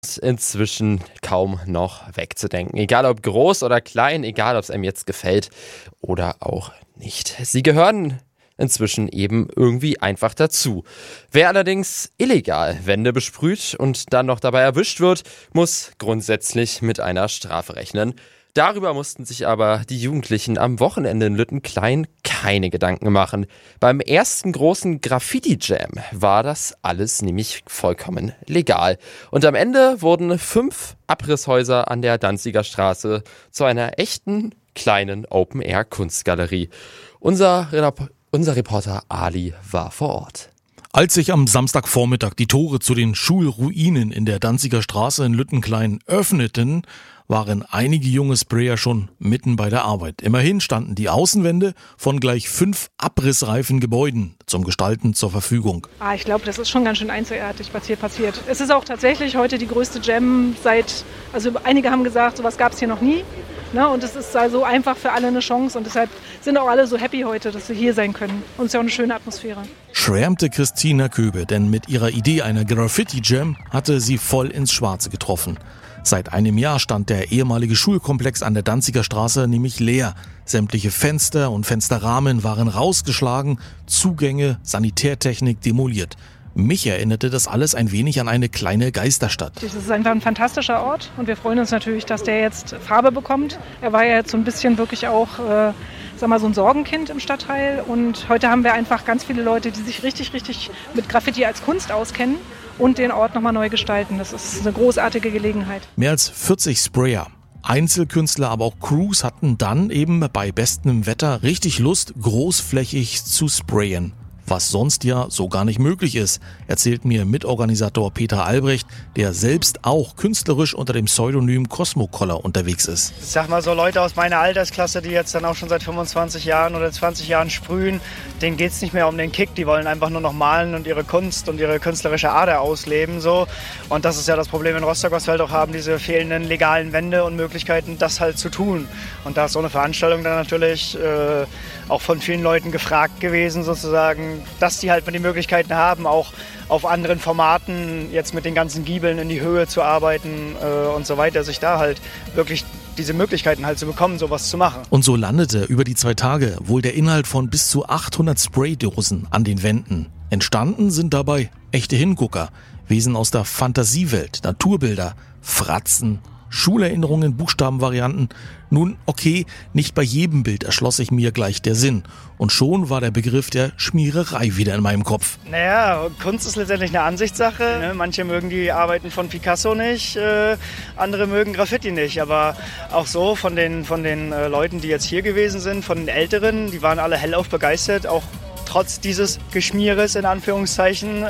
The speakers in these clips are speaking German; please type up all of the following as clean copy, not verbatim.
inzwischen kaum noch wegzudenken. Egal ob groß oder klein, egal ob es einem jetzt gefällt oder auch nicht. Sie gehören inzwischen eben irgendwie einfach dazu. Wer allerdings illegal Wände besprüht und dann noch dabei erwischt wird, muss grundsätzlich mit einer Strafe rechnen. Darüber mussten sich aber die Jugendlichen am Wochenende in Lüttenklein keine Gedanken machen. Beim ersten großen Graffiti-Jam war das alles nämlich vollkommen legal. Und am Ende wurden 5 Abrisshäuser an der Danziger Straße zu einer echten kleinen Open-Air-Kunstgalerie. Unser Reporter Ali war vor Ort. Als sich am Samstagvormittag die Tore zu den Schulruinen in der Danziger Straße in Lüttenklein öffneten, waren einige junge Sprayer schon mitten bei der Arbeit. Immerhin standen die Außenwände von gleich 5 abrissreifen Gebäuden zum Gestalten zur Verfügung. Ich glaube, das ist schon ganz schön einzigartig, was hier passiert. Es ist auch tatsächlich heute die größte Jam also einige haben gesagt, sowas gab es hier noch nie. Ne? Und es ist also einfach für alle eine Chance und deshalb sind auch alle so happy heute, dass sie hier sein können. Und es ist ja auch eine schöne Atmosphäre. Schwärmte Christina Köbe, denn mit ihrer Idee einer Graffiti-Jam hatte sie voll ins Schwarze getroffen. Seit einem Jahr stand der ehemalige Schulkomplex an der Danziger Straße nämlich leer. Sämtliche Fenster und Fensterrahmen waren rausgeschlagen, Zugänge, Sanitärtechnik demoliert. Mich erinnerte das alles ein wenig an eine kleine Geisterstadt. Das ist einfach ein fantastischer Ort und wir freuen uns natürlich, dass der jetzt Farbe bekommt. Er war ja jetzt so ein bisschen wirklich auch so ein Sorgenkind im Stadtteil und heute haben wir einfach ganz viele Leute, die sich richtig mit Graffiti als Kunst auskennen und den Ort nochmal neu gestalten. Das ist eine großartige Gelegenheit. Mehr als 40 Sprayer, Einzelkünstler, aber auch Crews hatten dann eben bei bestem Wetter richtig Lust, großflächig zu sprayen. Was sonst ja so gar nicht möglich ist, erzählt mir Mitorganisator Peter Albrecht, der selbst auch künstlerisch unter dem Pseudonym Cosmocolor unterwegs ist. Ich sag mal so, Leute aus meiner Altersklasse, die jetzt dann auch schon seit 25 Jahren oder 20 Jahren sprühen, denen geht's nicht mehr um den Kick, die wollen einfach nur noch malen und ihre Kunst und ihre künstlerische Ader ausleben. So. Und das ist ja das Problem in Rostock, was wir halt auch haben, diese fehlenden legalen Wände und Möglichkeiten, das halt zu tun. Und da ist so eine Veranstaltung dann natürlich auch von vielen Leuten gefragt gewesen sozusagen, dass die halt die Möglichkeiten haben, auch auf anderen Formaten jetzt mit den ganzen Giebeln in die Höhe zu arbeiten und so weiter, sich da halt wirklich diese Möglichkeiten halt zu bekommen, sowas zu machen. Und so landete über die 2 Tage wohl der Inhalt von bis zu 800 Spraydosen an den Wänden. Entstanden sind dabei echte Hingucker, Wesen aus der Fantasiewelt, Naturbilder, Fratzen, Schulerinnerungen, Buchstabenvarianten. Nun, okay, nicht bei jedem Bild erschloss sich mir gleich der Sinn. Und schon war der Begriff der Schmiererei wieder in meinem Kopf. Naja, Kunst ist letztendlich eine Ansichtssache. Ne? Manche mögen die Arbeiten von Picasso nicht, andere mögen Graffiti nicht. Aber auch so von den Leuten, die jetzt hier gewesen sind, von den Älteren, die waren alle hellauf begeistert, auch trotz dieses Geschmieres in Anführungszeichen.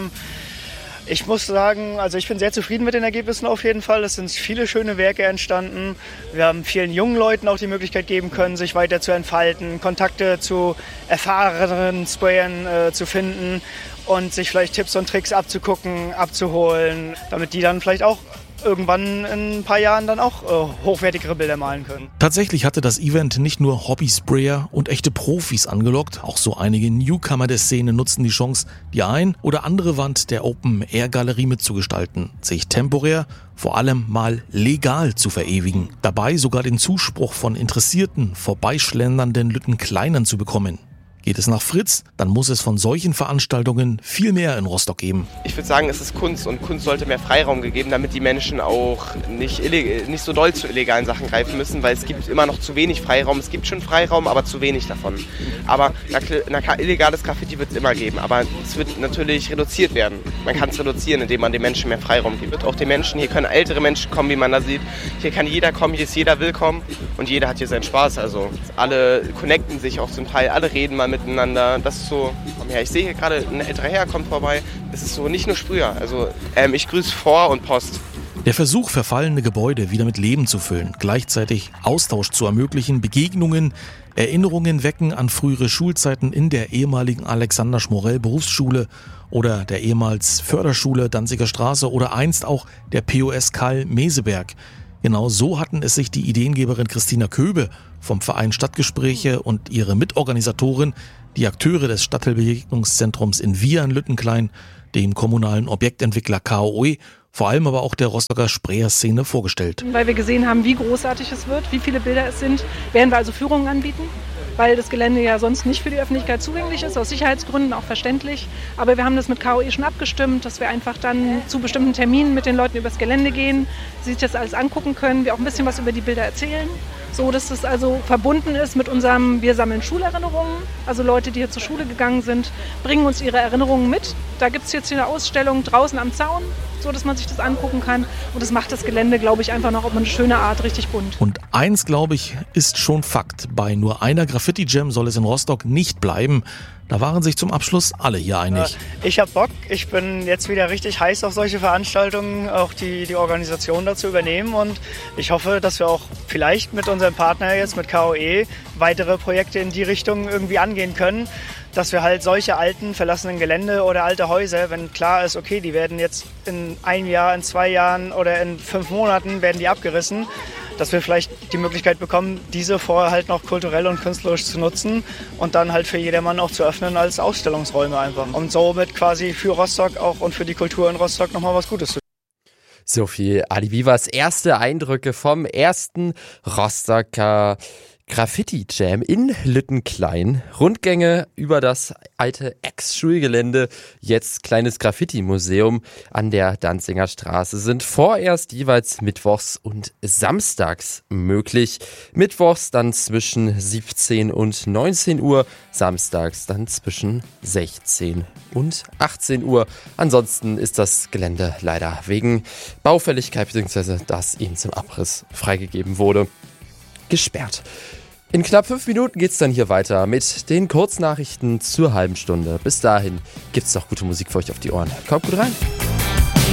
Ich muss sagen, also ich bin sehr zufrieden mit den Ergebnissen auf jeden Fall. Es sind viele schöne Werke entstanden. Wir haben vielen jungen Leuten auch die Möglichkeit geben können, sich weiter zu entfalten, Kontakte zu erfahrenen Sprayern zu finden und sich vielleicht Tipps und Tricks abzugucken, abzuholen, damit die dann vielleicht auch irgendwann in ein paar Jahren dann auch hochwertigere Bilder malen können. Tatsächlich hatte das Event nicht nur Hobby-Sprayer und echte Profis angelockt, auch so einige Newcomer der Szene nutzten die Chance, die ein oder andere Wand der Open-Air-Galerie mitzugestalten, sich temporär, vor allem mal legal zu verewigen, dabei sogar den Zuspruch von interessierten, vorbeischlendernden Lüttenkleinern zu bekommen. Geht es nach Fritz, dann muss es von solchen Veranstaltungen viel mehr in Rostock geben. Ich würde sagen, es ist Kunst und Kunst sollte mehr Freiraum gegeben, damit die Menschen auch nicht so doll zu illegalen Sachen greifen müssen, weil es gibt immer noch zu wenig Freiraum. Es gibt schon Freiraum, aber zu wenig davon. Aber illegales Graffiti wird es immer geben, aber es wird natürlich reduziert werden. Man kann es reduzieren, indem man den Menschen mehr Freiraum gibt. Auch den Menschen, hier können ältere Menschen kommen, wie man da sieht. Hier kann jeder kommen, hier ist jeder willkommen und jeder hat hier seinen Spaß. Also alle connecten sich auch zum Teil, alle reden mal miteinander. Das ist so, komm her, ich sehe hier gerade, ein älterer Herr kommt vorbei. Das ist so nicht nur Sprüher. Also ich grüße Vor- und Post. Der Versuch, verfallene Gebäude wieder mit Leben zu füllen, gleichzeitig Austausch zu ermöglichen, Begegnungen, Erinnerungen wecken an frühere Schulzeiten in der ehemaligen Alexander-Schmorell-Berufsschule oder der ehemals Förderschule Danziger Straße oder einst auch der POS Karl Meseberg. Genau so hatten es sich die Ideengeberin Christina Köbe vom Verein Stadtgespräche und ihre Mitorganisatorin, die Akteure des Stadtteilbegegnungszentrums in Wiehern-Lüttenklein, dem kommunalen Objektentwickler KOE vor allem aber auch der Rostocker Spreer-Szene vorgestellt. Weil wir gesehen haben, wie großartig es wird, wie viele Bilder es sind, werden wir also Führungen anbieten, weil das Gelände ja sonst nicht für die Öffentlichkeit zugänglich ist, aus Sicherheitsgründen auch verständlich. Aber wir haben das mit KOE schon abgestimmt, dass wir einfach dann zu bestimmten Terminen mit den Leuten übers Gelände gehen, sie sich das alles angucken können, wir auch ein bisschen was über die Bilder erzählen. So, dass es also verbunden ist mit unserem Wir sammeln Schulerinnerungen. Also Leute, die hier zur Schule gegangen sind, bringen uns ihre Erinnerungen mit. Da gibt es jetzt hier eine Ausstellung draußen am Zaun, so dass man sich das angucken kann. Und das macht das Gelände, glaube ich, einfach noch auf eine schöne Art richtig bunt. Und eins, glaube ich, ist schon Fakt. Bei nur einer Graffiti-Jam soll es in Rostock nicht bleiben. Da waren sich zum Abschluss alle hier einig. Ich habe Bock. Ich bin jetzt wieder richtig heiß auf solche Veranstaltungen, auch die Organisation dazu übernehmen. Und ich hoffe, dass wir auch vielleicht mit unserem Partner jetzt, mit KOE, weitere Projekte in die Richtung irgendwie angehen können. Dass wir halt solche alten, verlassenen Gelände oder alte Häuser, wenn klar ist, okay, die werden jetzt in 1 Jahr, in 2 Jahren oder in 5 Monaten werden die abgerissen, dass wir vielleicht die Möglichkeit bekommen, diese vorher halt noch kulturell und künstlerisch zu nutzen und dann halt für jedermann auch zu öffnen als Ausstellungsräume einfach. Und somit quasi für Rostock auch und für die Kultur in Rostock nochmal was Gutes zu tun. So viel Adi Vivas erste Eindrücke vom ersten Rostocker Graffiti-Jam in Lüttenklein. Rundgänge über das alte Ex-Schulgelände, jetzt kleines Graffiti-Museum an der Danziger Straße, sind vorerst jeweils mittwochs und samstags möglich. Mittwochs dann zwischen 17 und 19 Uhr, samstags dann zwischen 16 und 18 Uhr. Ansonsten ist das Gelände leider wegen Baufälligkeit bzw. das ihm zum Abriss freigegeben wurde, gesperrt. In knapp 5 Minuten geht's dann hier weiter mit den Kurznachrichten zur halben Stunde. Bis dahin gibt's noch gute Musik für euch auf die Ohren. Kommt gut rein.